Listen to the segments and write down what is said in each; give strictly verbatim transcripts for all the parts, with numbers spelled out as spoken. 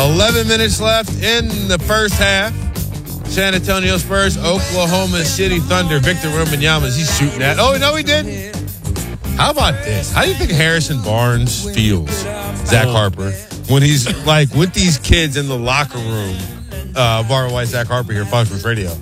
eleven minutes left in the first half. San Antonio Spurs, Oklahoma City Thunder. Victor Wembanyama, is he shooting at? Oh, no, he didn't. How about this? How do you think Harrison Barnes feels, Zach Harper, when he's like with these kids in the locker room? Uh, Bar White, Zach Harper here, Fox Sports Radio.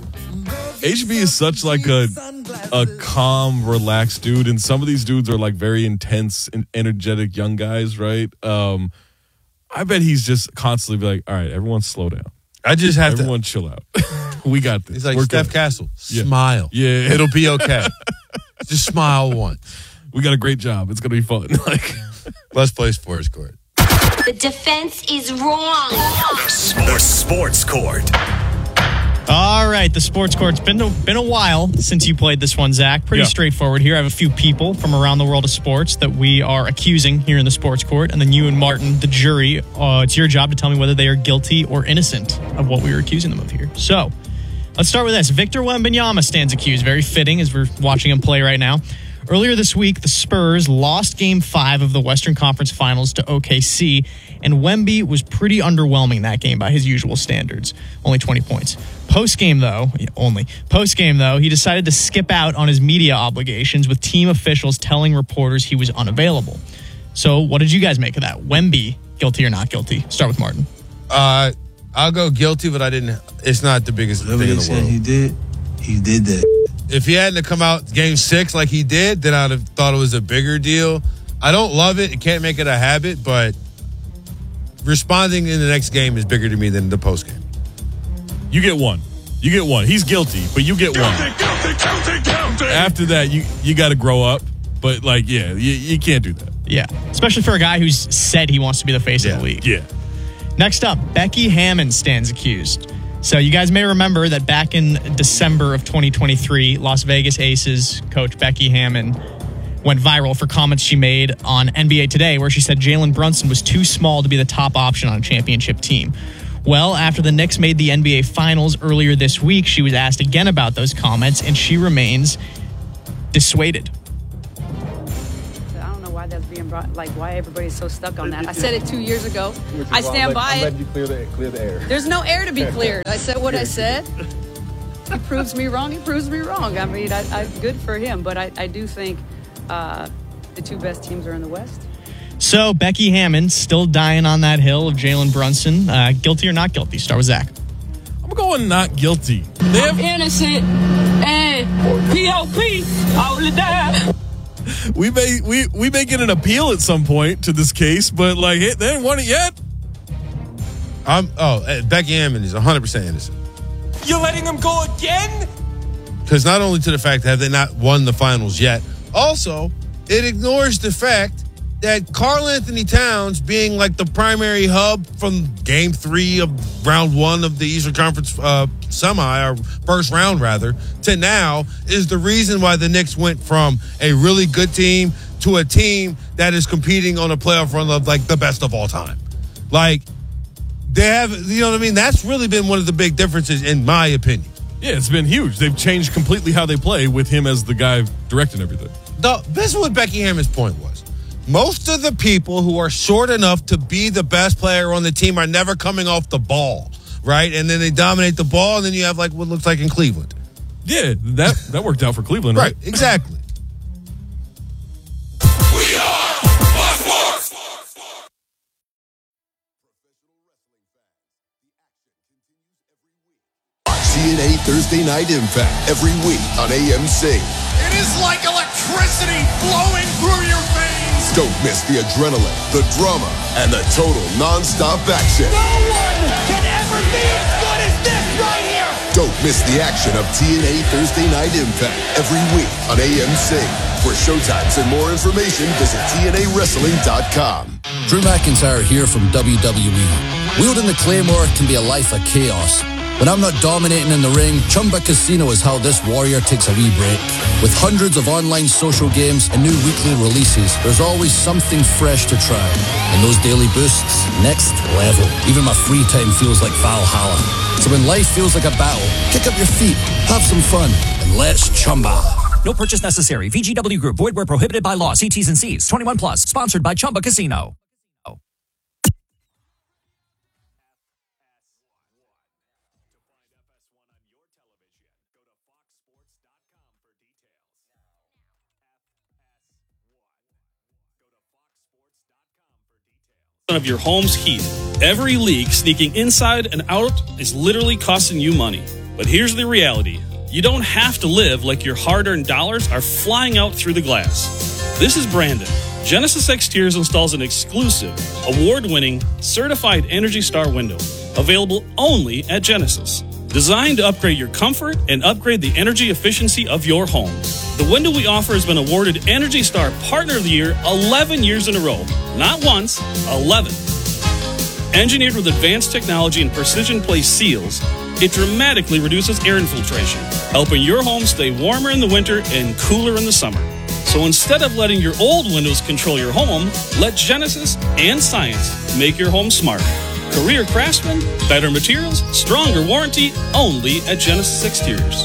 H B is such like a a calm, relaxed dude, and some of these dudes are like very intense and energetic young guys, right? Um, I bet he's just constantly be like, all right, everyone slow down. I just have everyone to. chill out. We got this. He's like We're Steph good. Castle. Yeah. Smile. Yeah. It'll be okay. Just smile once. We got a great job. It's going to be fun. Like, let's play Sports Court. The defense is wrong. The Sports Court. All right, the Sports Court's been a, been a while since you played this one, Zach. Pretty yeah. straightforward here. I have a few people from around the world of sports that we are accusing here in the Sports Court, and then you and Martin, the jury, uh, it's your job to tell me whether they are guilty or innocent of what we are accusing them of here. So, let's start with this. Victor Wembanyama stands accused. Very fitting as we're watching him play right now. Earlier this week, the Spurs lost Game five of the Western Conference Finals to O K C, and Wemby was pretty underwhelming that game by his usual standards. Only twenty points. Post-game, though, only. Post-game, though, he decided to skip out on his media obligations with team officials telling reporters he was unavailable. So what did you guys make of that? Wemby, guilty or not guilty? Start with Martin. Uh, I'll go guilty, but I didn't. It's not the biggest Whatever thing in they the said world. he did, he did that. If he hadn't come out game six like he did, then I'd have thought it was a bigger deal. I don't love it. It can't make it a habit, but responding in the next game is bigger to me than the post game. you get one. You get one. He's guilty, but you get one. Guilty, guilty, guilty, guilty. After that, you, you got to grow up. But, like, yeah, you, you can't do that. Yeah, especially for a guy who's said he wants to be the face Yeah. of the league. Yeah. Next up, Becky Hammon stands accused. So you guys may remember that back in December of twenty twenty-three, Las Vegas Aces coach Becky Hammon went viral for comments she made on N B A Today where she said Jalen Brunson was too small to be the top option on a championship team. Well, after the Knicks made the N B A Finals earlier this week, she was asked again about those comments, and she remains dissuaded. I don't know why that's being brought, like why everybody's so stuck on that. I said it two years ago. I stand by it. You clear the, clear the air. There's no air to be cleared. I said what I said. He proves me wrong. He proves me wrong. I mean, I, I good for him, but I, I do think uh, the two best teams are in the West. So Becky Hammon still dying on that hill of Jalen Brunson. Uh, guilty or not guilty? Start with Zach. I'm going not guilty. They have, Innocent and P O P all the time. we may we we may get an appeal at some point to this case, but like hey, they ain't won it yet. I'm oh uh, Becky Hammon is one hundred percent innocent. You're letting him go again? Because not only to the fact that have they not won the finals yet, also it ignores the fact that Karl Anthony Towns being like the primary hub from game three of round one of the Eastern Conference uh, semi, or first round rather, to now is the reason why the Knicks went from a really good team to a team that is competing on a playoff run of like the best of all time. Like they have, you know what I mean? That's really been one of the big differences in my opinion. Yeah, it's been huge. They've changed completely how they play with him as the guy directing everything. The, this is what Becky Hammon's point was. Most of the people who are short enough to be the best player on the team are never coming off the ball, right? And then they dominate the ball, and then you have like what looks like in Cleveland. Yeah, that that worked out for Cleveland, right? Right, exactly. We are Fox Sports. T N A Thursday Night Impact every week on A M C. It is like electricity flowing through your veins. Don't miss the adrenaline, the drama, and the total non-stop action. No one can ever be as good as this right here. Don't miss the action of T N A Thursday Night Impact every week on A M C. For showtimes and more information, visit T N A wrestling dot com. Drew McIntyre here from W W E. Wielding the Claymore can be a life of chaos. When I'm not dominating in the ring, Chumba Casino is how this warrior takes a wee break. With hundreds of online social games and new weekly releases, there's always something fresh to try. And those daily boosts, next level. Even my free time feels like Valhalla. So when life feels like a battle, kick up your feet, have some fun, and let's Chumba. No purchase necessary. V G W Group. Void where prohibited by law. See T's and C's. twenty-one plus. Sponsored by Chumba Casino. of your home's heat. Every leak sneaking inside and out is literally costing you money. But here's the reality. You don't have to live like your hard-earned dollars are flying out through the glass. This is Brandon. Genesis Exteriors installs an exclusive, award-winning, certified Energy Star window, available only at Genesis. Designed to upgrade your comfort and upgrade the energy efficiency of your home. The window we offer has been awarded Energy Star Partner of the Year eleven years in a row. Not once, eleven. Engineered with advanced technology and precision-placed seals, it dramatically reduces air infiltration, helping your home stay warmer in the winter and cooler in the summer. So instead of letting your old windows control your home, let Genesis and science make your home smarter. Career craftsman, better materials, stronger warranty, only at Genesis Exteriors.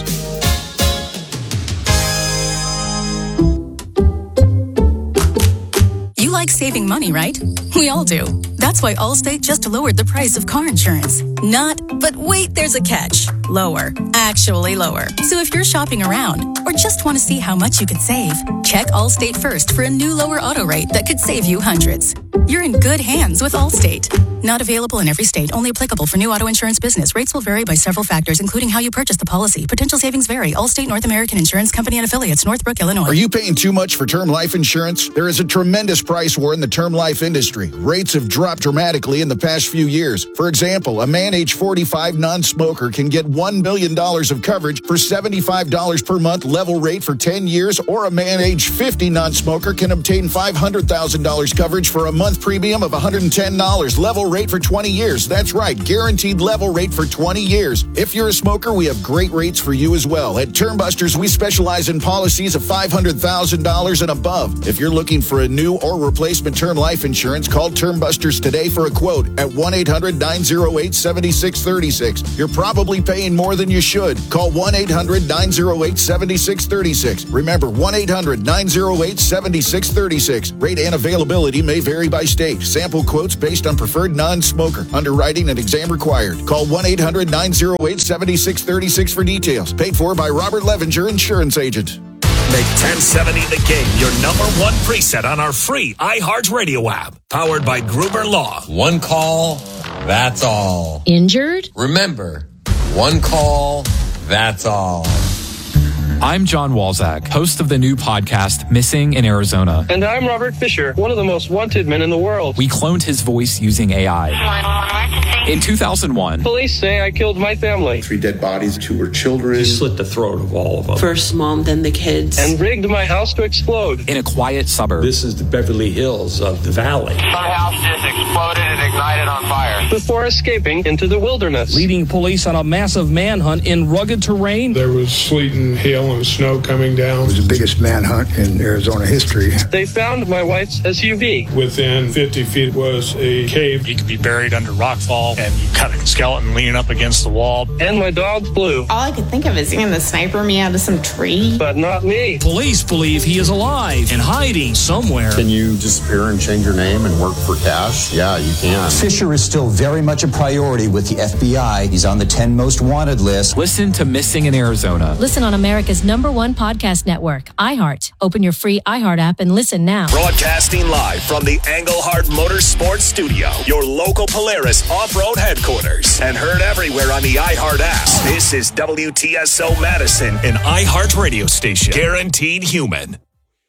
You like saving money, right? We all do. That's why Allstate just lowered the price of car insurance. Not, but wait, there's a catch. Lower. Actually lower. So if you're shopping around or just want to see how much you could save, check Allstate first for a new lower auto rate that could save you hundreds. You're in good hands with Allstate. Not available in every state. Only applicable for new auto insurance business. Rates will vary by several factors, including how you purchase the policy. Potential savings vary. Allstate North American Insurance Company and affiliates, Northbrook, Illinois. Are you paying too much for term life insurance? There is a tremendous price war in the term life industry. Rates have dropped dramatically in the past few years. For example, a man age forty-five non-smoker can get one billion dollars of coverage for seventy-five dollars per month level rate for ten years, or a man age fifty non-smoker can obtain five hundred thousand dollars coverage for a month premium of one hundred ten dollars level rate for twenty years. That's right, guaranteed level rate for twenty years. If you're a smoker, we have great rates for you as well. At Termbusters, we specialize in policies of five hundred thousand dollars and above. If you're looking for a new or replacement term life insurance, call Termbusters today for a quote at one eight hundred nine oh eight seven six three six. You're probably paying more than you should. Call one eight hundred nine oh eight seven six three six. Remember, one eight hundred nine oh eight seven six three six. Rate and availability may vary by state. Sample quotes based on preferred non-smoker. Underwriting and exam required. Call one eight hundred nine oh eight seven six three six for details. Paid for by Robert Levenger, insurance agent. Make ten seventy The Game your number one preset on our free iHeartRadio app. Powered by Gruber Law. One call, that's all. Injured? Remember, one call, that's all. I'm John Walzak, host of the new podcast, Missing in Arizona. And I'm Robert Fisher, one of the most wanted men in the world. We cloned his voice using A I. In two thousand one, police say I killed my family. Three dead bodies, two were children. He slit the throat of all of them. First mom, then the kids. And rigged my house to explode. In a quiet suburb. This is the Beverly Hills of the valley. My house just exploded and ignited on fire. Before escaping into the wilderness. Leading police on a massive manhunt in rugged terrain. There was sleet and hail and snow coming down. It was the biggest manhunt in Arizona history. They found my wife's S U V. Within fifty feet was a cave. He could be buried under rockfall, and you cut a skeleton leaning up against the wall. And my dog flew. All I could think of is seeing the sniper me out of some tree. But not me. Police believe he is alive and hiding somewhere. Can you disappear and change your name and work for cash? Yeah, you can. Fisher is still very much a priority with the F B I. He's on the ten most wanted list. Listen to Missing in Arizona. Listen on America's number one podcast network, iHeart. Open your free iHeart app and listen now. Broadcasting live from the Engelhard Motorsports Studio, your local Polaris off-road headquarters, and heard everywhere on the iHeart app. This is W T S O Madison, an iHeart radio station, guaranteed human.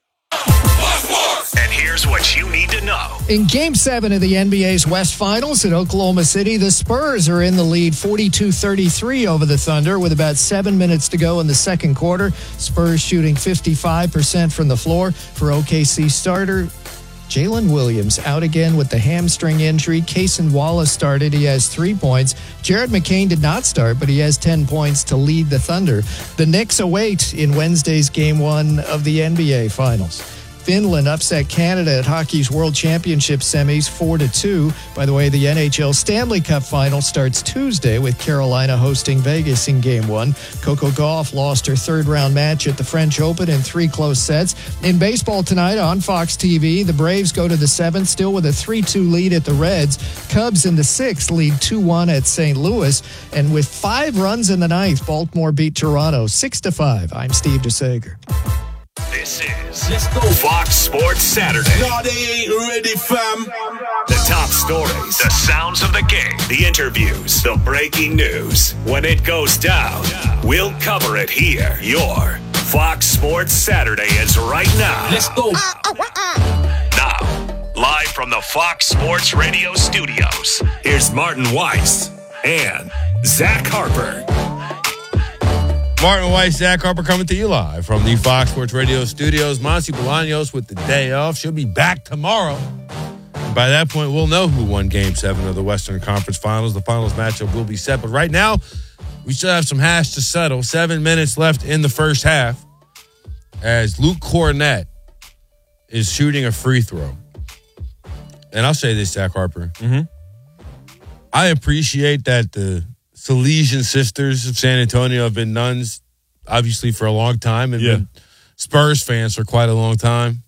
And here's what you need to know. In Game seven of the N B A's West Finals at Oklahoma City, the Spurs are in the lead forty-two thirty-three over the Thunder with about seven minutes to go in the second quarter. Spurs shooting fifty-five percent from the floor. For O K C starter Jalen Williams out again with the hamstring injury. Cason Wallace started. He has three points. Jared McCain did not start, but he has ten points to lead the Thunder. The Knicks await in Wednesday's Game one of the N B A Finals. Finland upset Canada at hockey's World Championship semis four to two. By the way, the N H L Stanley Cup final starts Tuesday with Carolina hosting Vegas in Game one. Coco Gauff lost her third-round match at the French Open in three close sets. In baseball tonight on Fox T V, the Braves go to the seventh, still with a three two lead at the Reds. Cubs in the sixth lead two one at Saint Louis. And with five runs in the ninth, Baltimore beat Toronto six to five. I'm Steve DeSager. This is Let's go. Fox Sports Saturday. No, they ain't ready, fam. The top stories, the sounds of the game, the interviews, the breaking news. When it goes down, we'll cover it here. Your Fox Sports Saturday is right now. Let's go. Now, live from the Fox Sports Radio studios, here's Martin Weiss and Zach Harper. Martin Weiss, Zach Harper coming to you live from the Fox Sports Radio studios. Monty Bolaños with the day off. She'll be back tomorrow. And by that point, we'll know who won Game seven of the Western Conference Finals. The finals matchup will be set. But right now, we still have some hash to settle. Seven minutes left in the first half as Luke Kornet is shooting a free throw. And I'll say this, Zach Harper. Mm-hmm. I appreciate that the Salesian Sisters of San Antonio have been nuns, obviously, for a long time, and Yeah. been Spurs fans for quite a long time.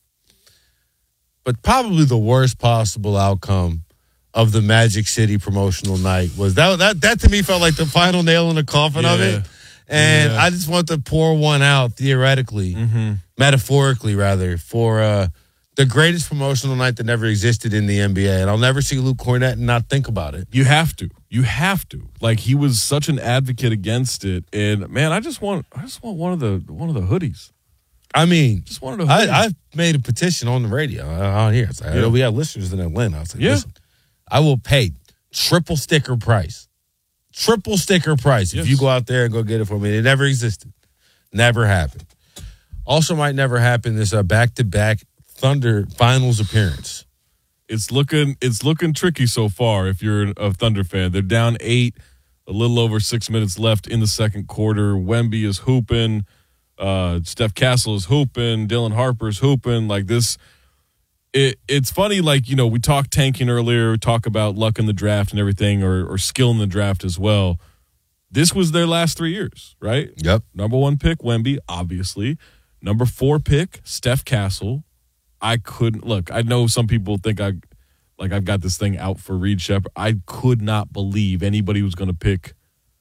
But probably the worst possible outcome of the Magic City promotional night was that that that to me felt like the final nail in the coffin of it. And Yeah. I just want to pour one out theoretically, Mm-hmm. metaphorically rather, for uh, the greatest promotional night that never existed in the N B A. And I'll never see Luke Kornet and not think about it. You have to. You have to. Like, he was such an advocate against it, and man, I just want, I just want one of the one of the hoodies. I mean, just wanted a hoodie. I, I've made a petition on the radio uh, out here. It's like, I know we have listeners in Atlanta. I was like, Yeah. listen, I will pay triple sticker price, triple sticker price Yes. if you go out there and go get it for me. It never existed, never happened. Also, might never happen. This uh, back-to-back Thunder Finals appearance. It's looking, it's looking tricky so far. If you're a Thunder fan, they're down eight, a little over six minutes left in the second quarter. Wemby is hooping. Uh, Steph Castle is hooping. Dylan Harper's hooping. Like this, it, it's funny. Like, you know, we talked tanking earlier, talk about luck in the draft and everything, or, or skill in the draft as well. This was their last three years, right? Yep. Number one pick, Wemby, obviously. Number four pick, Steph Castle. I couldn't look. I know some people think I, like I've got this thing out for Reed Shepherd. I could not believe anybody was going to pick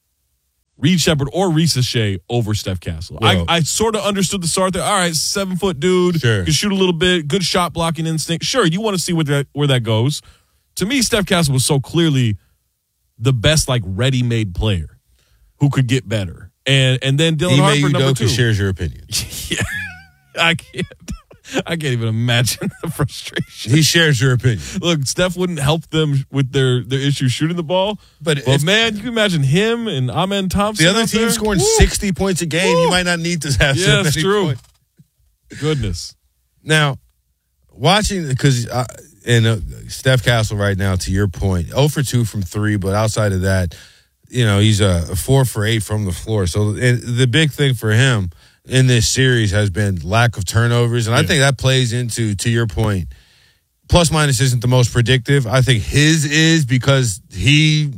Reed Shepherd or Reese Shea over Steph Castle. Well, I, I sort of understood the start there. All right, seven foot dude, Sure. can shoot a little bit, good shot blocking instinct. Sure, you want to see where that where that goes. To me, Steph Castle was so clearly the best, like, ready-made player who could get better. And and then Dylan Ime Harper, number Udoka two. shares your opinion. Yeah, I can't. I can't even imagine the frustration. He shares your opinion. Look, Steph wouldn't help them with their, their issue shooting the ball. But, But if man, you can imagine him and Amen Thompson. the other out team there. scoring Woo. sixty points a game, Woo. you might not need to have Yeah, so that's many true. points. Goodness. Now, watching, because uh, and uh, Steph Castle right now, to your point, zero for two from three, but outside of that, you know, he's a, a four for eight from the floor. So and the big thing for him in this series has been lack of turnovers, and I Yeah. think that plays into, to your point, plus minus isn't the most predictive. I think his is because he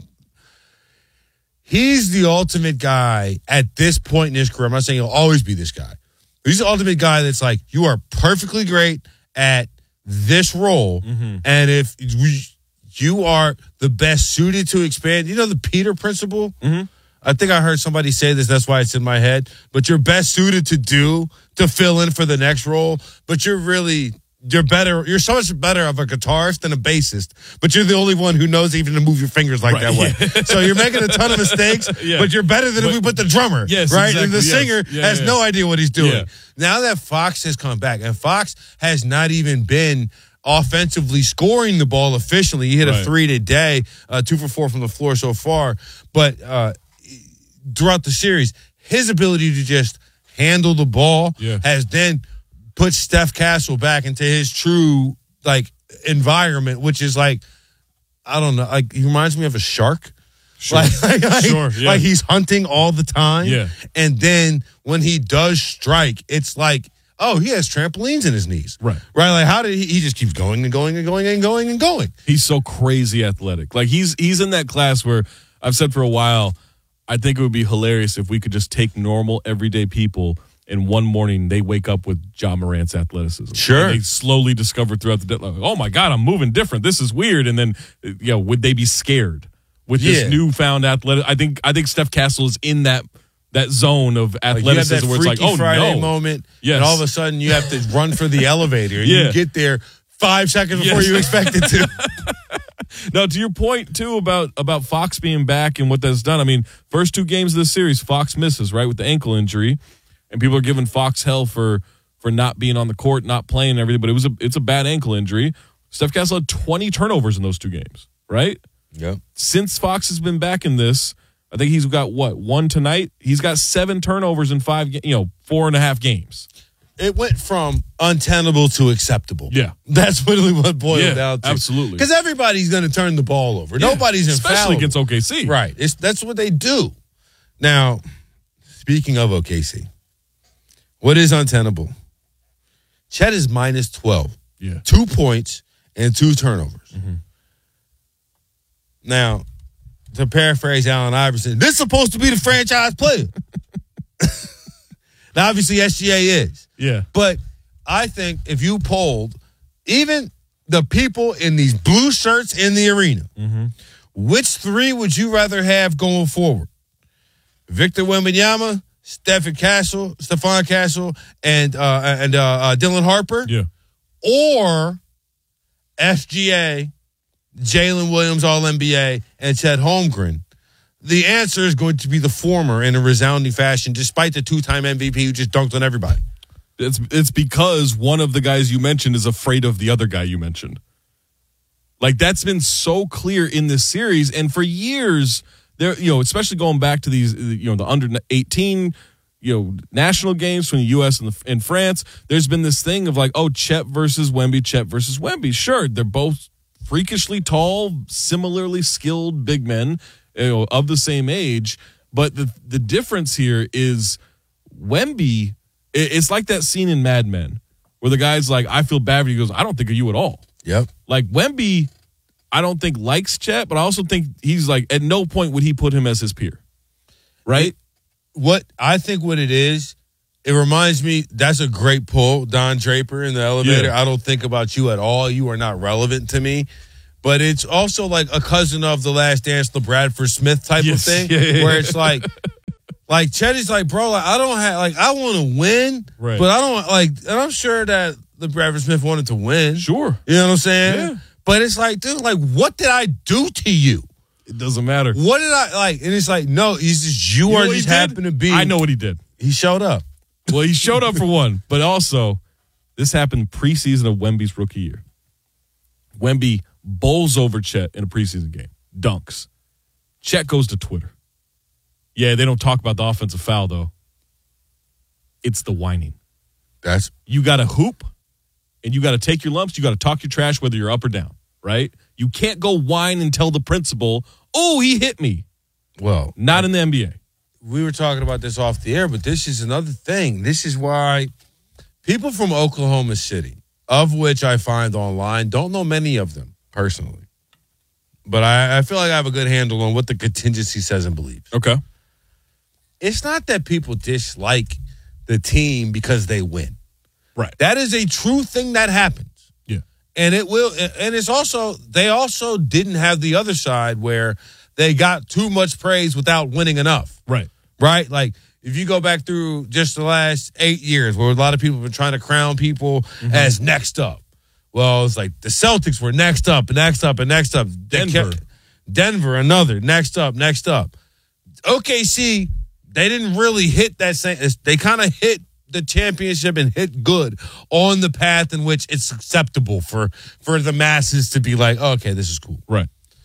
he's the ultimate guy at this point in his career. I'm not saying he'll always be this guy. He's the ultimate guy that's like, you are perfectly great at this role, Mm-hmm. and if we, you are the best suited to expand, you know the Peter principle? Mm-hmm. I think I heard somebody say this, that's why it's in my head, but you're best suited to do, to fill in for the next role, but you're really, you're better, you're so much better of a guitarist than a bassist, but you're the only one who knows even to move your fingers like Right, that way. yeah. So you're making a ton of mistakes, Yeah. but you're better than But- if we put the drummer, Yes, right? And exactly, the yes. singer Yeah, has yeah. no idea what he's doing. Yeah. Now that Fox has come back, and Fox has not even been offensively scoring the ball efficiently. He hit a Right. three today, uh, two for four from the floor so far, but uh, throughout the series, his ability to just handle the ball Yeah. has then put Steph Castle back into his true like environment, which is like, I don't know, like he reminds me of a shark. Sure. Like, like, like, Sure, yeah. like he's hunting all the time. Yeah. And then when he does strike, it's like, oh, he has trampolines in his knees. Right. Right. Like, how did he, he just keeps going and going and going and going and going. He's so crazy athletic. Like, he's he's in that class where I've said for a while, I think it would be hilarious if we could just take normal, everyday people and one morning they wake up with Ja Morant's athleticism. Sure. And they slowly discover throughout the day, like, oh my God, I'm moving different. This is weird. And then, you know, would they be scared with Yeah. this newfound athletic? I think I think Steph Castle is in that that zone of athleticism like you have that where it's like, oh, Friday no. moment, Yes. and all of a sudden you have to run for the elevator. Yeah. You get there five seconds before Yes. you expected to. Now, to your point, too, about, about Fox being back and what that's done. I mean, first two games of this series, Fox misses, right, with the ankle injury. And people are giving Fox hell for for not being on the court, not playing and everything. But it was a, it's a bad ankle injury. Steph Castle had twenty turnovers in those two games, right? Yeah. Since Fox has been back in this, I think he's got, what, one tonight? He's got seven turnovers in five, you know, four and a half games. It went from untenable to acceptable. Yeah. That's really what boiled Yeah, down to. absolutely. Because everybody's going to turn the ball over. Yeah, Nobody's especially infallible. against O K C. Right. It's, that's what they do. Now, speaking of O K C, what is untenable? Chet is minus twelve. Yeah. Two points and two turnovers. Mm-hmm. Now, to paraphrase Allen Iverson, this is supposed to be the franchise player. Now, obviously, S G A is. Yeah. But I think if you polled even the people in these blue shirts in the arena, Mm-hmm. which three would you rather have going forward? Victor Wembanyama, Stephen Castle, Stephon Castle, and uh, and uh, uh, Dylan Harper? Yeah. Or S G A, Jalen Williams, All N B A, and Chet Holmgren? The answer is going to be the former in a resounding fashion, despite the two-time M V P who just dunked on everybody. It's it's because one of the guys you mentioned is afraid of the other guy you mentioned. Like, that's been so clear in this series, and for years, there, you know, especially going back to these, you know, the under eighteen, you know, national games between the U S and, the, and France. There's been this thing of like, oh, Chet versus Wemby, Chet versus Wemby. Sure, they're both freakishly tall, similarly skilled big men, you know, of the same age, but the the difference here is Wemby. It's like that scene in Mad Men where the guy's like, I feel bad for you. He goes, I don't think of you at all. Yep. Like, Wemby, I don't think likes Chet, but I also think he's like, at no point would he put him as his peer. Right? It, what I think what it is, it reminds me, that's a great pull, Don Draper in the elevator. Yeah. I don't think about you at all. You are not relevant to me. But it's also like a cousin of The Last Dance, the Bradford Smith type Yes. of thing, Yeah, yeah, where yeah. it's like, like Chet is like, bro, like, I don't have, like, I want to win, Right. but I don't, like, and I'm sure that the Bradford Smith wanted to win. Sure. You know what I'm saying? Yeah. But it's like, dude, like, what did I do to you? It doesn't matter. What did I, like, and it's like, no, he's just, you, You know are what he just did? happen to be. I know what he did. He showed up. Well, he showed up for one, but also this happened preseason of Wemby's rookie year. Wemby bowls over Chet in a preseason game, dunks. Chet goes to Twitter. Yeah, they don't talk about the offensive foul, though. It's the whining. That's You got to hoop, and you got to take your lumps. You got to talk your trash whether you're up or down, right? You can't go whine and tell the principal, oh, he hit me. well, Not in the N B A. we were talking about this off the air, but this is another thing. This is why people from Oklahoma City, of which I find online, don't know many of them personally. But I, I feel like I have a good handle on what the contingency says and believes. Okay. It's not that people dislike the team because they win. Right. That is a true thing that happens. Yeah. And it will, and it's also, they also didn't have the other side where they got too much praise without winning enough. Right. Right? Like, if you go back through just the last eight years where a lot of people have been trying to crown people Mm-hmm. as next up. Well, it's like the Celtics were next up and next up and next up. They Denver. kept- Denver, another, next up, next up. O K C, they didn't really hit that same, they kind of hit the championship and hit good on the path in which it's acceptable for, for the masses to be like, oh, okay, this is cool. Right.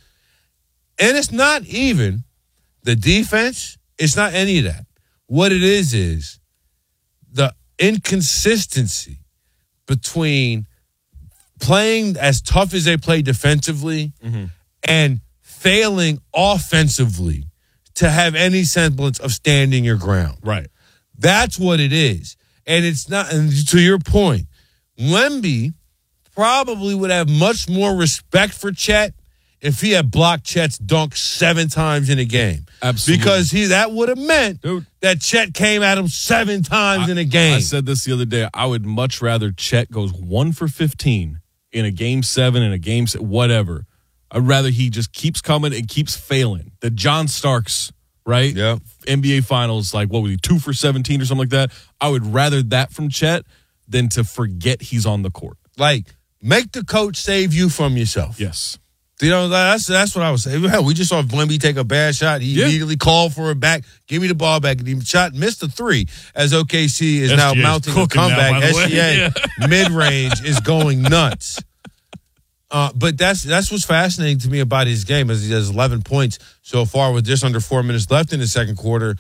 And it's not even the defense. It's not any of that. What it is is the inconsistency between playing as tough as they play defensively Mm-hmm. and failing offensively to have any semblance of standing your ground. Right. That's what it is. And it's not, and to your point, Wemby probably would have much more respect for Chet if he had blocked Chet's dunk seven times in a game. Absolutely. Because he that would have meant Dude. that Chet came at him seven times in a game. I said this the other day. I would much rather Chet goes one for fifteen in a game seven, in a game, se- whatever. I'd rather he just keeps coming and keeps failing. The John Starks right? Yeah. N B A Finals, like, what was he, two for seventeen or something like that? I would rather that from Chet than to forget he's on the court. Like, make the coach save you from yourself. Yes. You know, that's that's what I was saying. Hell, we just saw Wemby take a bad shot. He yeah. immediately called for it back. Give me the ball back. And he shot, missed the three as O K C is S G A now is mounting a comeback. now, S G A yeah. mid-range is going nuts. Uh, but that's that's what's fascinating to me about his game is he has eleven points so far with just under four minutes left in the second quarter.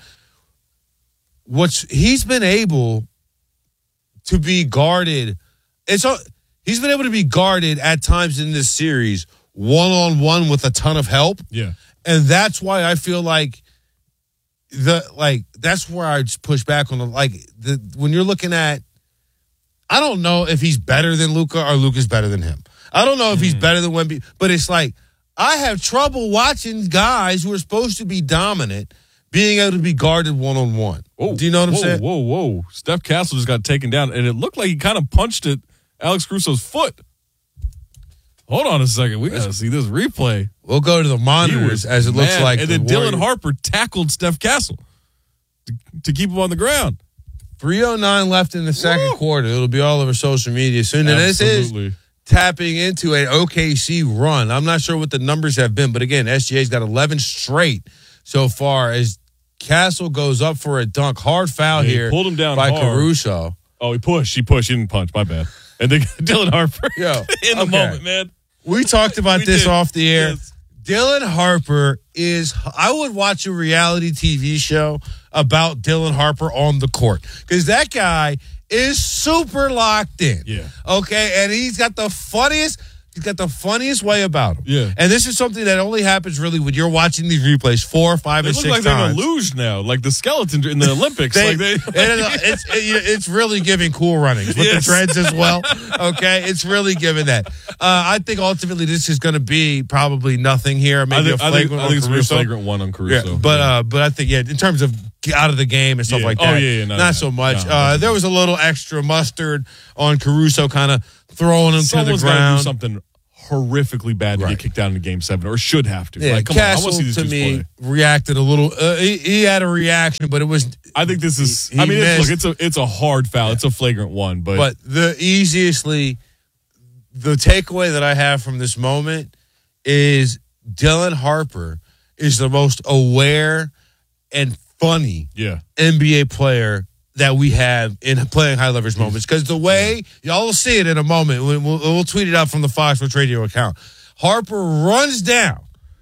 What's he's been able to be guarded. It's he's been able to be guarded at times in this series one-on-one with a ton of help. Yeah. And that's why I feel like the like that's where I just push back on the like the when you're looking at I don't know if he's better than Luka or Luka's better than him. I don't know if he's mm. better than Wemby, but it's like I have trouble watching guys who are supposed to be dominant being able to be guarded one-on-one. Whoa, Do you know what I'm whoa, saying? Whoa, whoa. Steph Castle just got taken down, and it looked like he kind of punched at Alex Caruso's foot. Hold on a second. We got to see this replay. We'll go to the monitors as it looks mad. like. And the then Dylan Warriors. Harper tackled Steph Castle to, to keep him on the ground. three oh nine left in the second Woo. quarter. It'll be all over social media soon. And Absolutely. this is tapping into an O K C run. I'm not sure what the numbers have been, but again, S G A's got eleven straight so far as Castle goes up for a dunk. Hard foul yeah, here pulled him down by hard. Caruso. Oh, he pushed. He pushed. He didn't punch. My bad. And then Dylan Harper Yo, in the okay. moment, man. We talked about We this did. off the air. Yes. Dylan Harper is, I would watch a reality T V show about Dylan Harper on the court because that guy is super locked in. Yeah. Okay. And he's got the funniest, he's got the funniest way about him. Yeah. And this is something that only happens really when you're watching these replays four, five, They and look six like times. they're in a luge now, like the skeleton in the Olympics. They, like they, it is- it's it, it's really giving Cool Runnings with Yes. the dreads as well. Okay, it's really giving that. Uh, I think ultimately this is going to be probably nothing here. Maybe I think, a I flagrant think, I on think it's gonna be a Caruso. flagrant one on Caruso. Yeah, but yeah. uh, but I think yeah, in terms of out of the game and stuff Yeah. like Oh, that, yeah, yeah, no, not no, so much. no, uh, no. there was a little extra mustard on Caruso, kind of throwing him Someone's to the gotta ground. do something horrifically bad to Right. get kicked out in game seven, or should have to. Yeah, like, come Castle on, I want to see these to dudes me play. reacted a little. Uh, he, he had a reaction, but it was. I think this is. He I mean, it's, missed. look, it's a it's a hard foul. It's a flagrant one, but, But the easiestly, the takeaway that I have from this moment is Dylan Harper is the most aware and funny yeah, N B A player that we have in playing high leverage moments. Because the way, y'all will see it in a moment. We'll, we'll, we'll tweet it out from the Fox Sports Radio account. Harper runs down,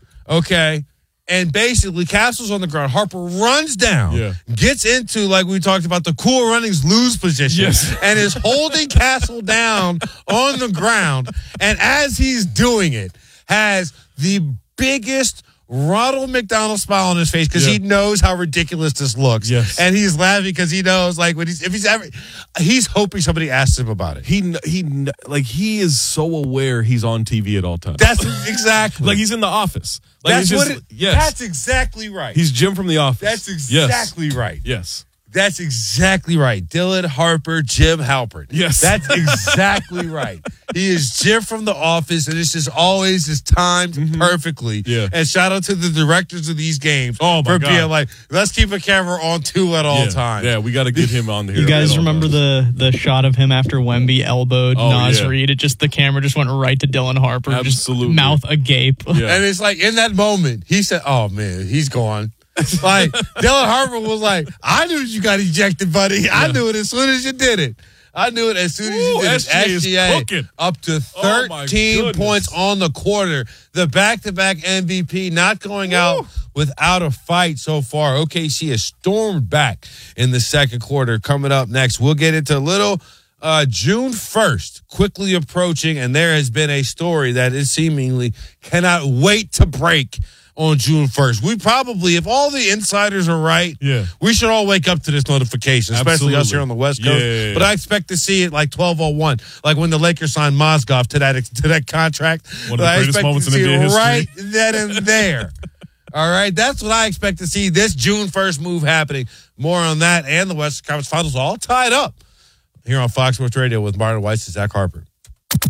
okay? And basically, Castle's on the ground. Harper runs down, Yeah. gets into, like we talked about, the Cool Runnings lose position, Yes. and is holding Castle down on the ground. And as he's doing it, has the biggest Ronald McDonald smile on his face because Yeah. he knows how ridiculous this looks. Yes. And he's laughing because he knows, like, when he's if he's ever, he's hoping somebody asks him about it. he kn- he kn- like he is so aware he's on T V at all times. That's exactly like he's in the office. Like that's it's what. just, It, yes, That's exactly right. he's Jim from The Office. That's Yes. exactly right. Yes. That's exactly right. Dylan Harper, Jim Halpert. Yes. That's exactly right. He is Jim from The Office, and it's just always just timed perfectly. Yeah. And shout out to the directors of these games Oh, my for God. being like, let's keep a camera on two at all yeah. times. Yeah, we got to get him on here. You guys at all remember times. the the shot of him after Wemby elbowed Oh, Nas yeah. Reed? It just the camera just went right to Dylan Harper, Absolutely. just mouth agape. Yeah. And it's like in that moment, he said, oh, man, he's gone. Like, Dylan Harper was like, I knew you got ejected, buddy. I Yeah. knew it as soon as you did it. I knew it as soon as you Ooh, did S G A it. is S G A cooking. up to Oh, my thirteen goodness. points on the quarter. The back-to-back M V P not going out without a fight so far. O K C has stormed back in the second quarter. Coming up next, we'll get into a little uh, June first, quickly approaching, and there has been a story that is seemingly cannot wait to break on June first. We probably, if all the insiders are right, Yeah. we should all wake up to this notification, especially us Absolutely. here on the West Coast. Yeah, yeah, yeah. But I expect to see it like twelve oh one, like when the Lakers signed Mozgov to that to that contract. One of the I greatest expect moments to in see N B A it history. right then and there. All right, that's what I expect to see this June first move happening. More on that and the Western Conference Finals all tied up here on Fox Sports Radio with Martin Weiss and Zach Harper.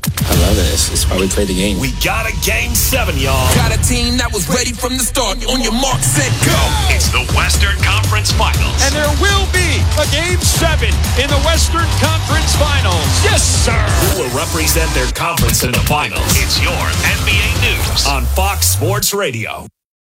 love it. It's, it's why we play the game. We got a game seven, y'all. Got a team that was ready from the start. On your mark, set, go. It's the Western Conference Finals. And there will be a game seven in the Western Conference Finals. Yes, sir. Who will represent their conference in the finals? It's your N B A News on Fox Sports Radio.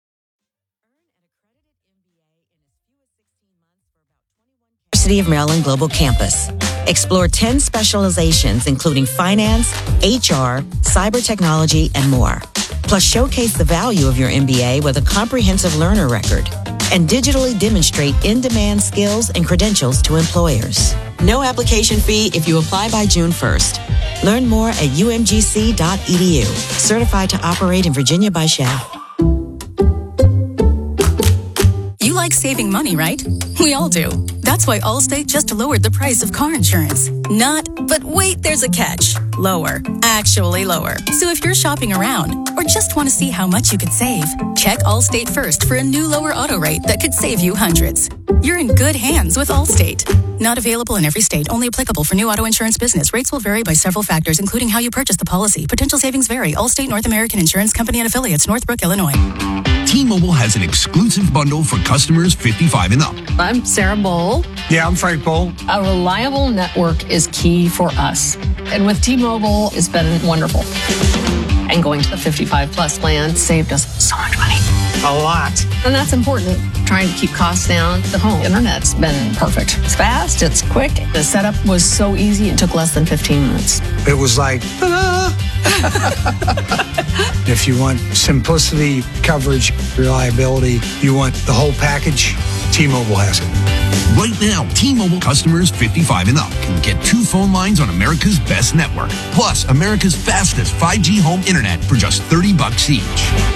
University of Maryland Global Campus. Explore ten specializations, including finance, H R, cyber technology, and more. Plus, showcase the value of your M B A with a comprehensive learner record and digitally demonstrate in-demand skills and credentials to employers. No application fee if you apply by June first. Learn more at u m g c dot e d u. Certified to operate in Virginia by S H A. You like saving money, right? We all do. That's why Allstate just lowered the price of car insurance. Not, but wait, there's a catch. Lower. Actually lower. So if you're shopping around or just want to see how much you could save, check Allstate first for a new lower auto rate that could save you hundreds. You're in good hands with Allstate. Not available in every state. Only applicable for new auto insurance business. Rates will vary by several factors, including how you purchase the policy. Potential savings vary. Allstate North American Insurance Company and Affiliates, Northbrook, Illinois. T-Mobile has an exclusive bundle for customers fifty-five and up. I'm Sarah Bowl. Yeah, I'm Frank Bowl. A reliable network is key for us. And with T-Mobile, it's been wonderful. And going to the fifty-five plus plan saved us so much money. A lot. And that's important. Trying to keep costs down. The home internet's been perfect. It's fast, it's quick. The setup was so easy, it took less than fifteen minutes. It was like, ta-da! If you want simplicity, coverage, reliability, you want the whole package, T-Mobile has it. Right now, T-Mobile customers fifty-five and up can get two phone lines on America's best network, plus America's fastest five G home internet for just thirty bucks each.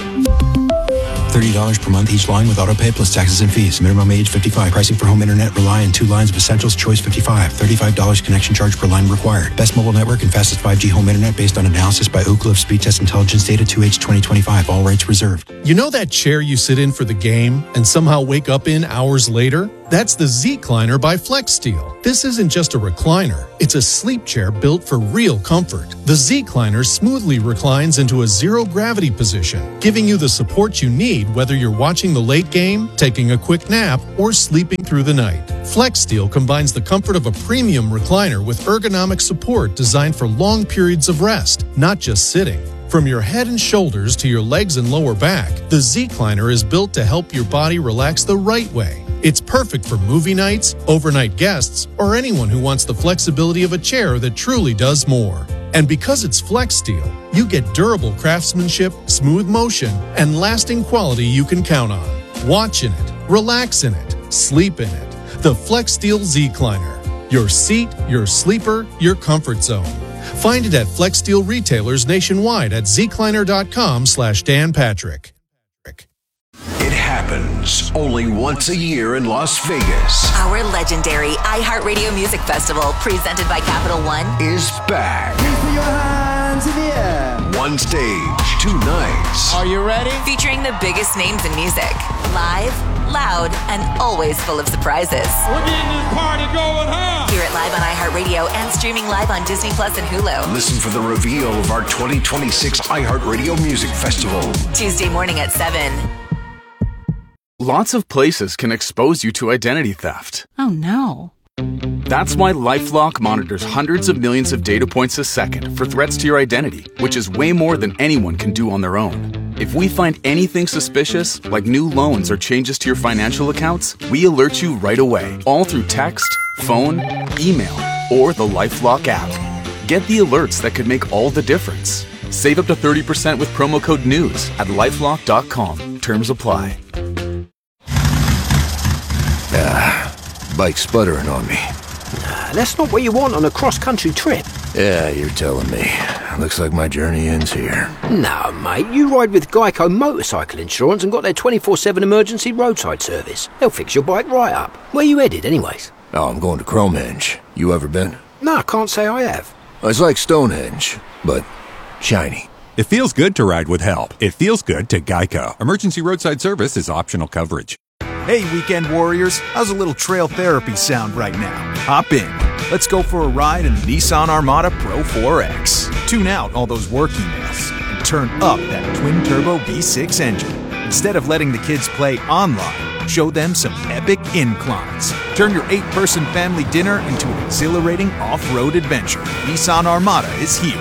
thirty dollars per month each line with autopay plus taxes and fees. Minimum age fifty-five. Pricing for home internet rely on two lines of Essentials Choice fifty-five. thirty-five dollars connection charge per line required. Best mobile network and fastest five G home internet based on analysis by Ookla of Speed Test Intelligence data two H twenty twenty-five. All rights reserved. You know that chair you sit in for the game and somehow wake up in hours later? That's the Z-Cliner by FlexSteel. This isn't just a recliner. It's a sleep chair built for real comfort. The Z-Cliner smoothly reclines into a zero-gravity position, giving you the support you need whether you're watching the late game, taking a quick nap, or sleeping through the night. FlexSteel combines the comfort of a premium recliner with ergonomic support designed for long periods of rest, not just sitting. From your head and shoulders to your legs and lower back, the Z-Cliner is built to help your body relax the right way. It's perfect for movie nights, overnight guests, or anyone who wants the flexibility of a chair that truly does more. And because it's FlexSteel, you get durable craftsmanship, smooth motion, and lasting quality you can count on. Watch in it, relax in it, sleep in it. The FlexSteel Z-Cliner. Your seat, your sleeper, your comfort zone. Find it at FlexSteel retailers nationwide at zcliner.com slash Dan Patrick. It happens only once a year in Las Vegas. Our legendary iHeartRadio Music Festival, presented by Capital One, is back. Please put your hands in the air. One stage, two nights. Are you ready? Featuring the biggest names in music. Live, loud, and always full of surprises. We're getting this party going, huh? Hear it live on iHeartRadio and streaming live on Disney Plus and Hulu. Listen for the reveal of our twenty twenty-six iHeartRadio Music Festival. Tuesday morning at seven. Lots of places can expose you to identity theft. Oh, no. That's why LifeLock monitors hundreds of millions of data points a second for threats to your identity, which is way more than anyone can do on their own. If we find anything suspicious, like new loans or changes to your financial accounts, we alert you right away, all through text, phone, email, or the LifeLock app. Get the alerts that could make all the difference. Save up to thirty percent with promo code NEWS at lifelock dot com. Terms apply. Ah, bike's sputtering on me. Nah, that's not what you want on a cross-country trip. Yeah, you're telling me. Looks like my journey ends here. No, mate, you ride with Geico Motorcycle Insurance and got their twenty-four seven emergency roadside service. They'll fix your bike right up. Where you headed, anyways? Oh, I'm going to Cromenge. You ever been? No, I can't say I have. It's like Stonehenge, but shiny. It feels good to ride with help. It feels good to Geico. Emergency roadside service is optional coverage. Hey, weekend warriors, how's a little trail therapy sound right now? Hop in. Let's go for a ride in the Nissan Armada Pro four X. Tune out all those work emails and turn up that twin-turbo V six engine. Instead of letting the kids play online, show them some epic inclines. Turn your eight-person family dinner into an exhilarating off-road adventure. Nissan Armada is here.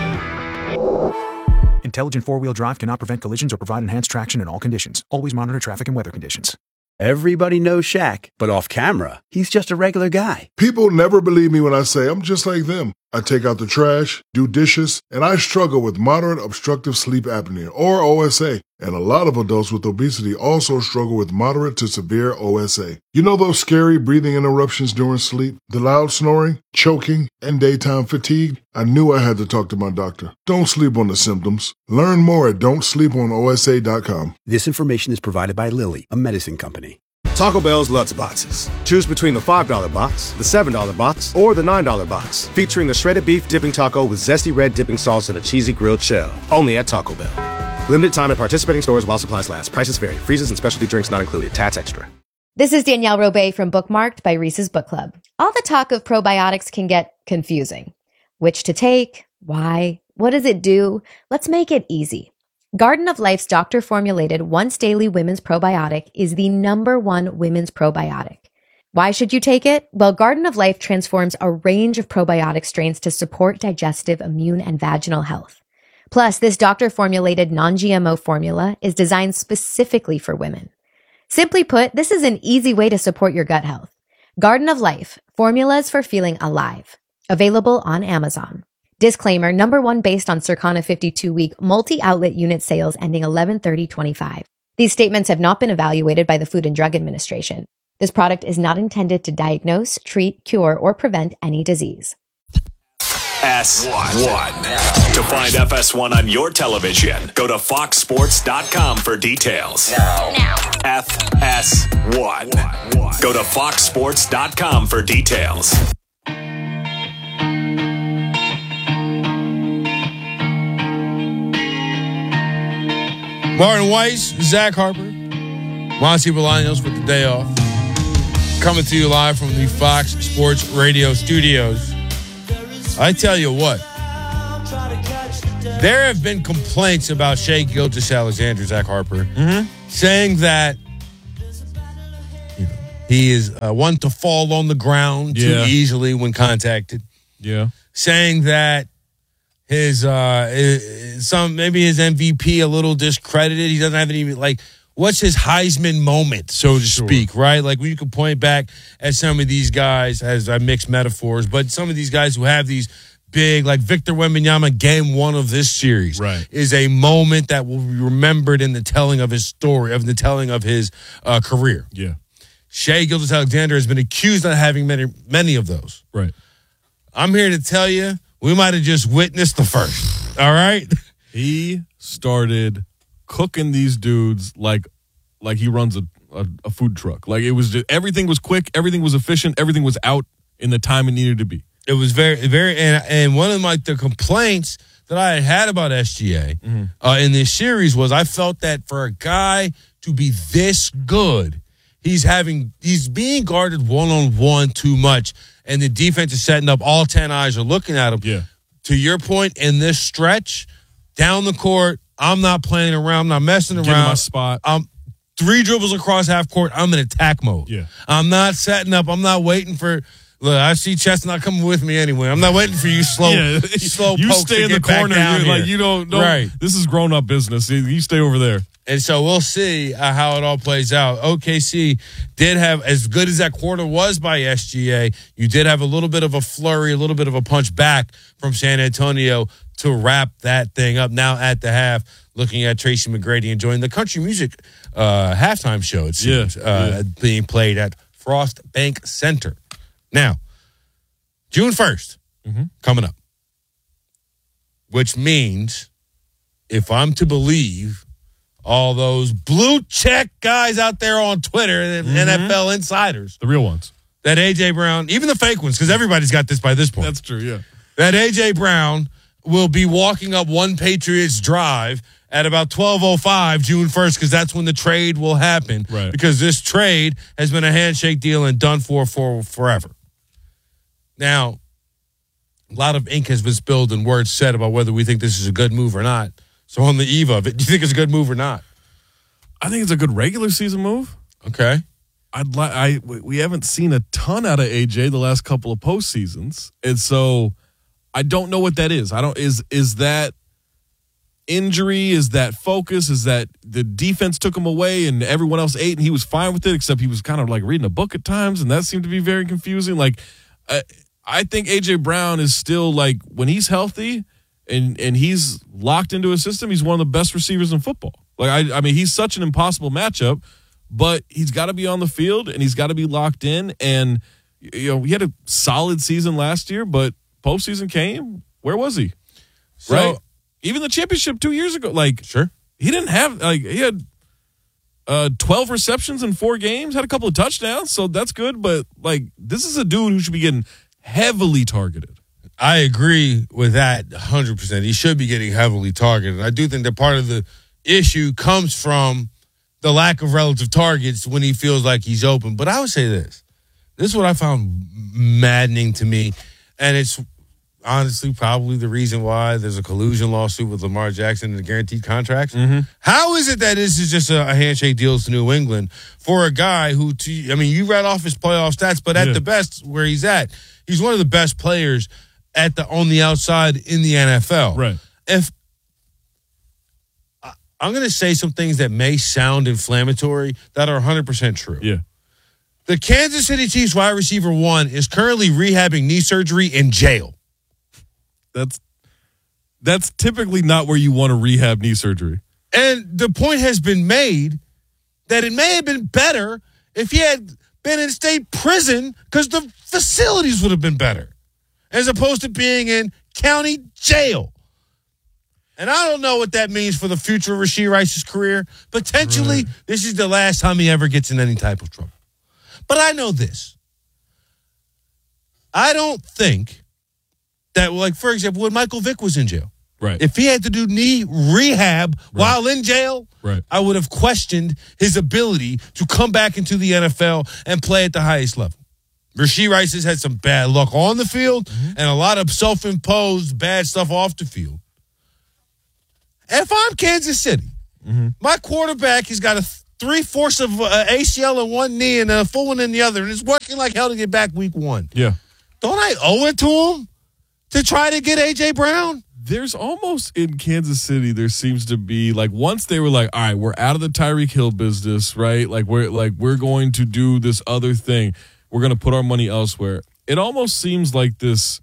Intelligent four-wheel drive cannot prevent collisions or provide enhanced traction in all conditions. Always monitor traffic and weather conditions. Everybody knows Shaq, but off camera, he's just a regular guy. People never believe me when I say I'm just like them. I take out the trash, do dishes, and I struggle with moderate obstructive sleep apnea, or O S A. And a lot of adults with obesity also struggle with moderate to severe O S A. You know those scary breathing interruptions during sleep, the loud snoring, choking, and daytime fatigue? I knew I had to talk to my doctor. Don't sleep on the symptoms. Learn more at don't sleep on O S A dot com. This information is provided by Lilly, a medicine company. Taco Bell's Lutz Boxes. Choose between the five dollar box, the seven dollar box, or the nine dollar box, featuring a shredded beef dipping taco with zesty red dipping sauce and a cheesy grilled shell. Only at Taco Bell. Limited time at participating stores while supplies last. Prices vary. Freezes and specialty drinks not included. Tats extra. This is Danielle Robay from Bookmarked by Reese's Book Club. All the talk of probiotics can get confusing. Which to take? Why? What does it do? Let's make it easy. Garden of Life's doctor-formulated once-daily women's probiotic is the number one women's probiotic. Why should you take it? Well, Garden of Life transforms a range of probiotic strains to support digestive, immune, and vaginal health. Plus, this doctor-formulated non-G M O formula is designed specifically for women. Simply put, this is an easy way to support your gut health. Garden of Life, formulas for feeling alive. Available on Amazon. Disclaimer, number one based on Circana fifty-two week multi-outlet unit sales ending eleven thirty twenty-five. These statements have not been evaluated by the Food and Drug Administration. This product is not intended to diagnose, treat, cure, or prevent any disease. S one. To find F S one on your television, go to fox sports dot com for details. Now. now. F S one. Go to fox sports dot com for details. Martin Weiss, Zach Harper, Monty Bolaños with the day off. Coming to you live from the Fox Sports Radio studios. I tell you what, there have been complaints about Shai Gilgeous-Alexander, Zach Harper, mm-hmm. saying that you know, he is uh, one to fall on the ground yeah. too easily when contacted. Yeah. Saying that his uh, some maybe his M V P a little discredited. He doesn't have any like. What's his Heisman moment, so to sure. speak, right? Like, we could point back at some of these guys, as I mix metaphors, but some of these guys who have these big, like Victor Wembanyama, game one of this series, right. is a moment that will be remembered in the telling of his story, of the telling of his uh, career. Yeah. Shai Gilgeous-Alexander has been accused of having many, many of those. Right. I'm here to tell you, we might have just witnessed the first, all right? He started cooking these dudes like like he runs a, a, a food truck. Like, it was just, everything was quick, everything was efficient, everything was out in the time it needed to be. It was very, very, and, and one of my the complaints that I had had about S G A mm-hmm. uh, in this series was I felt that for a guy to be this good, he's having he's being guarded one on one too much, and the defense is setting up. All ten eyes are looking at him. Yeah. To your point, in this stretch, down the court, I'm not playing around. I'm not messing Give around. my spot. I'm three dribbles across half court. I'm in attack mode. Yeah. I'm not setting up. I'm not waiting for. Look, I see Chestnut coming with me anyway. I'm not waiting for you slow, yeah. slow. You pokes stay to in the get back corner. down You're here. like you don't. don't right. This is grown up business. You stay over there. And so we'll see uh, how it all plays out. O K C did have, as good as that quarter was by S G A, you did have a little bit of a flurry, a little bit of a punch back from San Antonio to wrap that thing up. Now at the half, looking at Tracy McGrady enjoying the country music uh, halftime show, it seems, yeah, uh, yeah. being played at Frost Bank Center. Now, June first, mm-hmm. coming up, which means, if I'm to believe all those blue check guys out there on Twitter and mm-hmm. N F L insiders, the real ones, that A J Brown, even the fake ones, because everybody's got this by this point. That's true, yeah. That A J Brown will be walking up One Patriots Drive at about twelve oh five June first, because that's when the trade will happen. Right. Because this trade has been a handshake deal and done for for forever. Now, a lot of ink has been spilled and words said about whether we think this is a good move or not. So on the eve of it, do you think it's a good move or not? I think it's a good regular season move. Okay. I'd li- I we haven't seen a ton out of A J the last couple of postseasons, and so I don't know what that is. I don't is is that injury? Is that focus? Is that the defense took him away and everyone else ate and he was fine with it, except he was kind of like reading a book at times, and that seemed to be very confusing. Like, I, I think A J Brown is still like when he's healthy and and he's locked into a system, he's one of the best receivers in football. Like I, I mean, he's such an impossible matchup, but he's got to be on the field and he's got to be locked in. And you know, he had a solid season last year, but postseason came. Where was he? So, right. Even the championship two years ago, like sure, he didn't have like he had uh, twelve receptions in four games, had a couple of touchdowns, so that's good. But like, this is a dude who should be getting heavily targeted. I agree with that one hundred percent. He should be getting heavily targeted. I do think that part of the issue comes from the lack of relative targets when he feels like he's open. But I would say this. This is what I found maddening to me, and it's honestly probably the reason why there's a collusion lawsuit with Lamar Jackson and the guaranteed contracts. Mm-hmm. How is it that this is just a, a handshake deal to New England for a guy who, to, I mean, you read off his playoff stats, but at Yeah. the best where he's at, he's one of the best players at the on the outside in the N F L. Right. If I- I'm going to say some things that may sound inflammatory that are one hundred percent true. Yeah. The Kansas City Chiefs wide receiver one is currently rehabbing knee surgery in jail. That's that's typically not where you want to rehab knee surgery. And the point has been made that it may have been better if he had been in state prison because the facilities would have been better as opposed to being in county jail. And I don't know what that means for the future of Rashee Rice's career. Potentially, Right. this is the last time he ever gets in any type of trouble. But I know this. I don't think that, like, for example, when Michael Vick was in jail, Right. if he had to do knee rehab while in jail, Right. I would have questioned his ability to come back into the N F L and play at the highest level. Rashee Rice has had some bad luck on the field and a lot of self-imposed bad stuff off the field. If I'm Kansas City, Mm-hmm. my quarterback has got a three-fourths of uh, A C L in one knee and a full one in the other, and it's working like hell to get back week one. Yeah. Don't I owe it to him to try to get A J Brown? There's almost in Kansas City, there seems to be like once they were like, all right, we're out of the Tyreek Hill business, right? Like we're like we're going to do this other thing. We're going to put our money elsewhere. It almost seems like this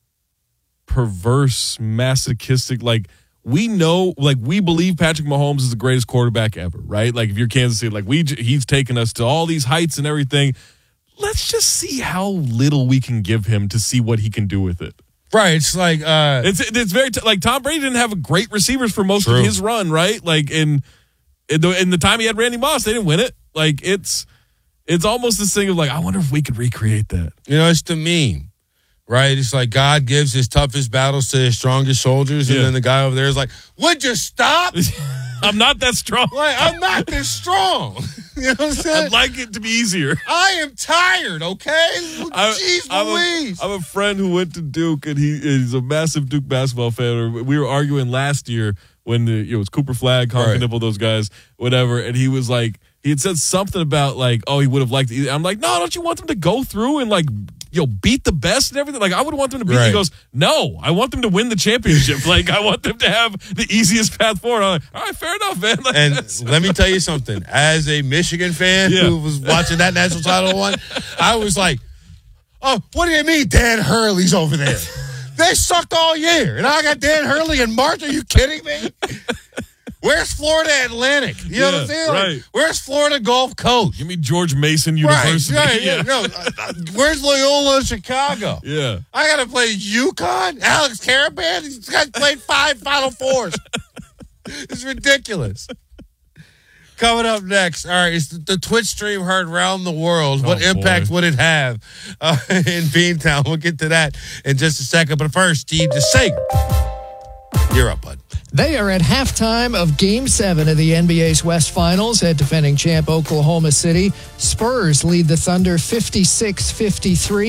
perverse, masochistic, like we know, like we believe Patrick Mahomes is the greatest quarterback ever, right? Like if you're Kansas City, like we he's taken us to all these heights and everything. Let's just see how little we can give him to see what he can do with it. Right. It's like uh, it's it's very t- like Tom Brady didn't have great receivers for most True. of his run, right? Like in in the, in the time he had Randy Moss, they didn't win it. Like it's it's almost this thing of like, I wonder if we could recreate that. You know, it's the meme, right? It's like God gives his toughest battles to his strongest soldiers, and Yeah. then the guy over there is like, "Would you stop? I'm not that strong. Like I'm not this strong." You know what I'm saying? I'd like it to be easier. I am tired. Okay, I- jeez I'm a- Louise. I'm a friend who went to Duke, and he is a massive Duke basketball fan. We were arguing last year when the, you know, it was Cooper Flagg, Colin Right. Knipple, those guys, whatever, and he was like, he had said something about like, oh, he would have liked it. I'm like, no, don't you want them to go through and like, you know, beat the best and everything? Like, I would want them to beat. Right. He goes, no, I want them to win the championship. Like, I want them to have the easiest path forward. I'm like, all right, fair enough, man. Like, And that's- let me tell you something. As a Michigan fan Yeah. who was watching that national title one, I was like, "Oh, what do you mean Dan Hurley's over there? They sucked all year, and I got Dan Hurley in March. Are you kidding me? Where's Florida Atlantic? You know what Yeah, I'm saying? Like, right. where's Florida Gulf Coast? Give me George Mason Right, University. right, yeah, no. uh, uh, Where's Loyola Chicago? Yeah. I got to play UConn? Alex Caravan? These guys played five Final Fours. It's ridiculous. Coming up next, all right, it's the, the Twitch stream heard around the world. What Oh, impact boy. would it have uh, in Beantown? We'll get to that in just a second. But first, Steve DeSager. You're up, bud. They are at halftime of Game seven of the N B A's West Finals at defending champ Oklahoma City. Spurs lead the Thunder fifty-six fifty-three.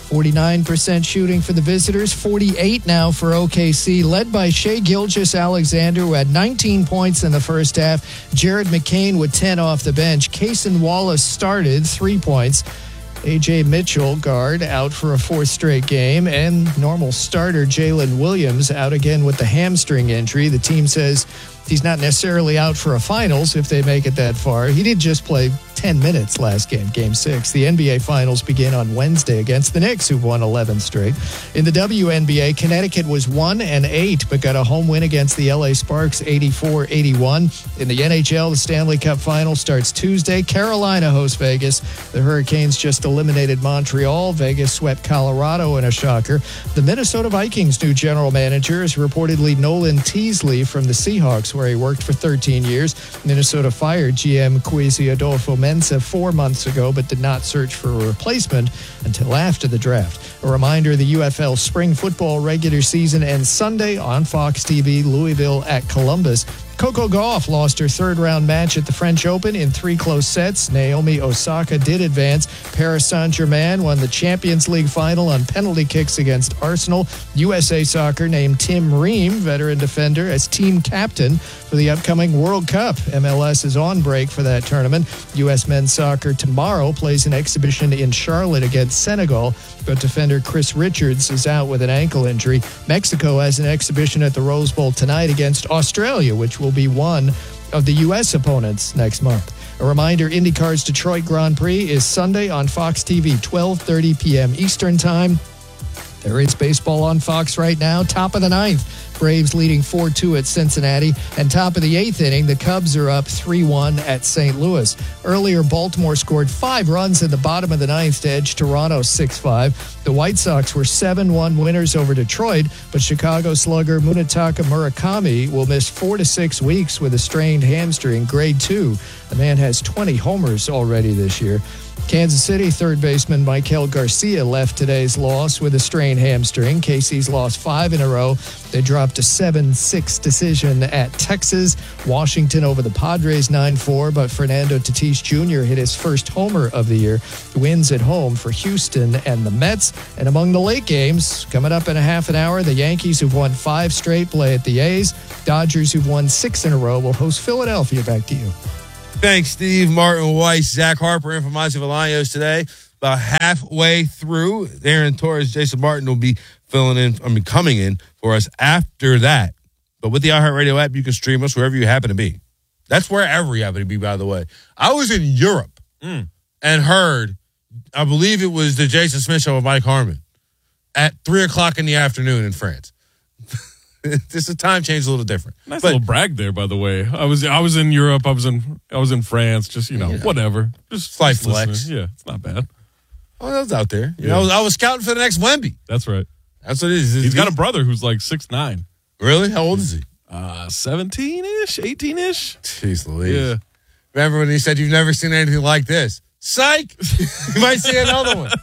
forty-nine percent shooting for the visitors, forty-eight now for O K C, led by Shai Gilgeous-Alexander, who had nineteen points in the first half. Jared McCain with ten off the bench. Cason Wallace started, three points. A J Mitchell, guard, out for a fourth straight game. And normal starter Jalen Williams out again with the hamstring injury. The team says he's not necessarily out for a finals if they make it that far. He did just play ten minutes last game, game six. The N B A Finals begin on Wednesday against the Knicks, who've won eleven straight. In the W N B A, Connecticut was one and eight, but got a home win against the L A Sparks, eighty-four eighty-one. In the N H L, the Stanley Cup Final starts Tuesday. Carolina hosts Vegas. The Hurricanes just eliminated Montreal. Vegas swept Colorado in a shocker. The Minnesota Vikings' new general manager is reportedly Nolan Teasley from the Seahawks, where he worked for thirteen years. Minnesota fired G M Kwesi Adolfo-Mensah four months ago, but did not search for a replacement until after the draft. A reminder, the U F L spring football regular season ends Sunday on Fox T V, Louisville at Columbus. Coco Gauff lost her third-round match at the French Open in three close sets. Naomi Osaka did advance. Paris Saint-Germain won the Champions League final on penalty kicks against Arsenal. U S A Soccer named Tim Ream, veteran defender, as team captain for the upcoming World Cup. M L S is on break for that tournament. U S men's soccer tomorrow plays an exhibition in Charlotte against Senegal, but defender Chris Richards is out with an ankle injury. Mexico has an exhibition at the Rose Bowl tonight against Australia, which will be one of the U S opponents next month. A reminder, IndyCar's Detroit Grand Prix is Sunday on Fox T V, twelve thirty p.m. Eastern Time. There is baseball on Fox right now. Top of the ninth. Braves leading four two at Cincinnati. And top of the eighth inning, the Cubs are up three one at Saint Louis. Earlier, Baltimore scored five runs in the bottom of the ninth to edge Toronto six five. The White Sox were seven one winners over Detroit, but Chicago slugger Munetaka Murakami will miss four to six weeks with a strained hamstring, grade two. The man has twenty homers already this year. Kansas City third baseman Michael Garcia left today's loss with a strained hamstring. K C's lost five in a row. They dropped a seven six decision at Texas. Washington over the Padres nine four, but Fernando Tatis Junior hit his first homer of the year. Wins at home for Houston and the Mets. And among the late games, coming up in a half an hour, the Yankees, who've won five straight, play at the A's. Dodgers, who've won six in a row, will host Philadelphia. Back to you. Thanks, Steve, Martin Weiss, Zach Harper, and from Monty Bolaños today. About halfway through, Aaron Torres, Jason Martin will be filling in, I mean, coming in for us after that. But with the iHeartRadio app, you can stream us wherever you happen to be. That's wherever you happen to be, by the way. I was in Europe mm. and heard, I believe it was the Jason Smith show with Mike Harmon at three o'clock in the afternoon in France. Just the time change a little different. Nice but, little brag there, by the way. I was I was in Europe. I was in I was in France. Just you know, yeah. whatever. Just slight just flex. Listening. Yeah, it's not bad. Oh, that was out there. You yeah. know, I was, I was scouting for the next Wemby. That's right. That's what it is. He's got a brother who's like six nine. Really? How old is he? Uh, seventeen ish, eighteen ish. Jeez Louise. Yeah. Remember when he said you've never seen anything like this? Psych. You might see another one.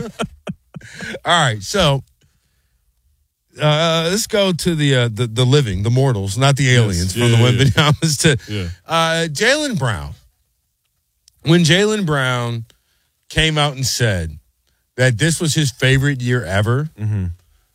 All right, so. Uh, let's go to the, uh, the the living, the mortals, not the aliens, yes. yeah, from yeah, the Wembenyama's yeah. to yeah. uh, Jaylen Brown. When Jaylen Brown came out and said that this was his favorite year ever, mm-hmm.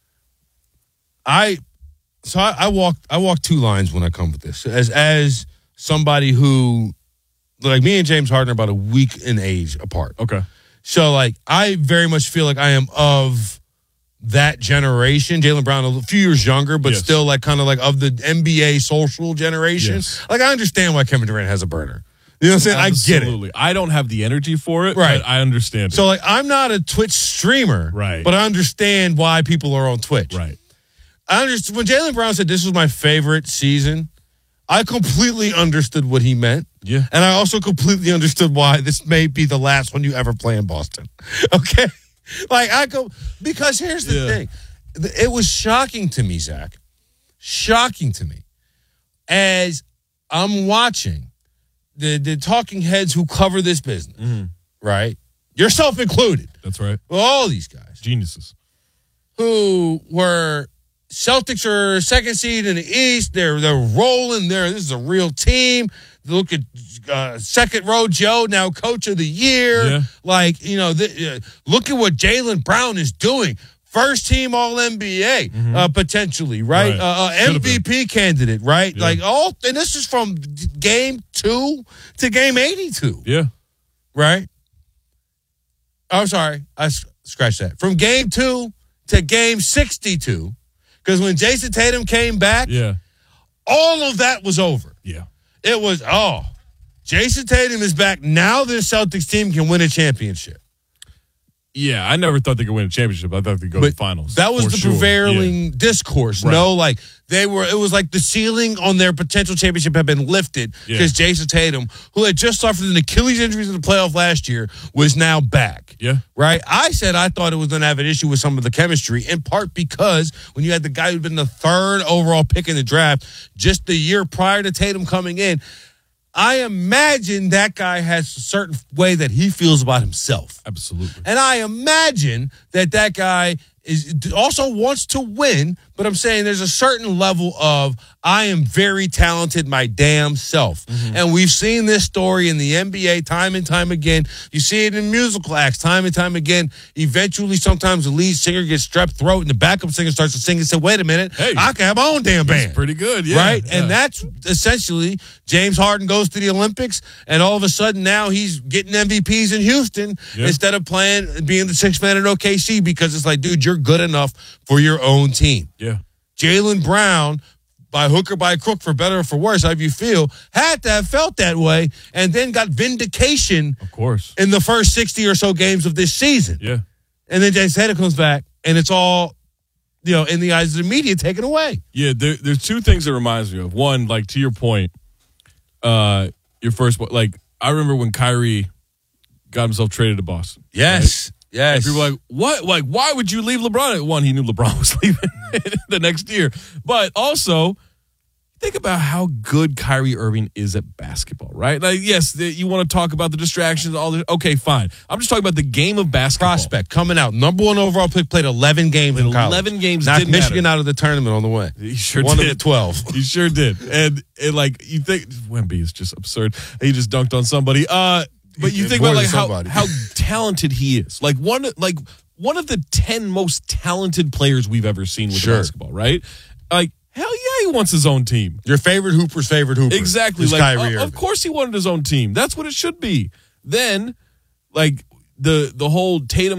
I so I, I walked I walk two lines when I come with this as as somebody who, like, me and James Harden are about a week in age apart. Okay, so like I very much feel like I am of that generation. Jaylen Brown a few years younger, but yes. still like kind of like of the N B A social generation. Yes. Like I understand why Kevin Durant has a burner. You know what I'm saying? Absolutely. I get it. Absolutely. I don't have the energy for it, right. but I understand it. So like I'm not a Twitch streamer, right. but I understand why people are on Twitch. Right. I understand when Jaylen Brown said this was my favorite season, I completely understood what he meant. Yeah. And I also completely understood why this may be the last one you ever play in Boston. Okay? Like, I go, because here's the yeah. thing. It was shocking to me, Zach. Shocking to me. As I'm watching the, the talking heads who cover this business, mm-hmm. right? Yourself included. That's right. Well, all these guys. Geniuses. Who were Celtics are second seed in the East. They're they're rolling there. This is a real team. Look at uh, second row Joe, now coach of the year. Yeah. Like, you know, the, uh, look at what Jaylen Brown is doing. First team All N B A, mm-hmm. uh, potentially, right? right. Uh, uh, M V P candidate, right? Yeah. Like, all, and this is from game two to game eighty-two. Yeah. Right? Oh, sorry. I scratched that. From game two to game sixty-two, because when Jason Tatum came back, yeah, all of that was over. Yeah. It was, oh, Jason Tatum is back. Now this Celtics team can win a championship. Yeah, I never thought they could win a championship. I thought they'd go but to the finals. That was for the sure. prevailing yeah. discourse. Right. No, like they were, it was like the ceiling on their potential championship had been lifted because yeah. Jason Tatum, who had just suffered an Achilles injury in the playoff last year, was now back. Yeah. Right? I said I thought it was going to have an issue with some of the chemistry, in part because when you had the guy who'd been the third overall pick in the draft just the year prior to Tatum coming in, I imagine that guy has a certain way that he feels about himself. Absolutely. And I imagine that that guy is also wants to win, but I'm saying there's a certain level of I am very talented my damn self. Mm-hmm. And we've seen this story in the N B A time and time again. You see it in musical acts time and time again. Eventually, sometimes the lead singer gets strep throat and the backup singer starts to sing and say, wait a minute, hey, I can have my own damn band. That's pretty good, yeah. Right? Yeah. And that's essentially James Harden goes to the Olympics, and all of a sudden now he's getting M V Ps in Houston yeah. instead of playing, being the sixth man at O K C, because it's like, dude, you're good enough for your own team. Yeah. Jaylen Brown, by hook or by crook, for better or for worse, however you feel, had to have felt that way and then got vindication, of course, in the first sixty or so games of this season. Yeah. And then Jason Tatum comes back, and it's all, you know, in the eyes of the media, taken away. Yeah, there, there's two things that reminds me of. One, like, to your point, uh, your first, like, I remember when Kyrie got himself traded to Boston. Yes. Right? Yes. And people were like, what? Like, why would you leave LeBron? One, he knew LeBron was leaving the next year. But also, think about how good Kyrie Irving is at basketball, right? Like, yes, the, you want to talk about the distractions, all the okay, fine. I'm just talking about the game of basketball. Prospect coming out, number one overall pick, played eleven games in college. eleven games, knocked didn't Michigan matter. out of the tournament on the way. He sure one did. One of the twelve. He sure did. And, and like, you think Wemby is just absurd. He just dunked on somebody. Uh, but you think about like how, how talented he is. Like one, like one of the ten most talented players we've ever seen with sure. basketball, right? Like, hell yeah, he wants his own team. Your favorite Hooper's favorite Hooper. Exactly. Like, Kyrie uh, of course he wanted his own team. That's what it should be. Then, like, the the whole Tatum